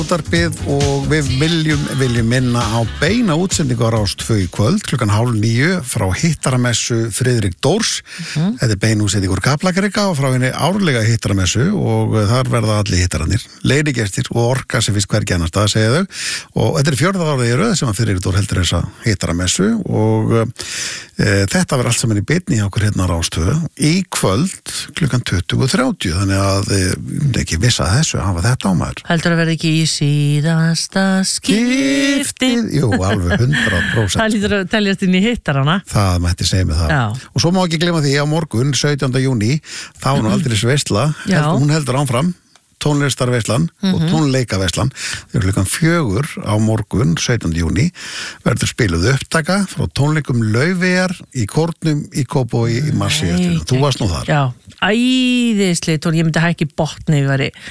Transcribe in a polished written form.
útvarpið og við viljum minna á beina útsendingu á Rás 2 í kvöld klukkan 8:30 frá hittaramessu Friðrik Dórs. Þetta bein útsendingur Kaplakrika og frá henni árlega hittaramessu og þar verða allir hittarannir, leinigestir og orka sem fyrst hvergi annars stað, segja þau. Og þetta fjórða árið í röð sem að Friðrik Dór heldur þessa hittaramessu og þetta verður allt saman í beinni hjá okkur hérna á Rás 2 í kvöld klukkan 20:30, þannig að ekki vissa þessu að hafa þetta á maður. Heldur að verði ekki í síðasta skiptið? Jú, alveg 100%. Það lítur að teljast inn í hittarana. Það mætti segja mig það. Já. Og svo má ekki gleyma því á morgun, 17. júní, þá er nú aldrei veisla, hún heldur áfram, tónlistarveislan og tónleikaveislan. Þegar klukkan 4 á morgun, 17. júní, verður spiluð upptaka frá tónleikum Laufeyjar í Kórnum í Kópavogi í mars síðastliðnum. Þú varst nú þar. Já, æðislega, og ég myndi hækki botni ef ég væri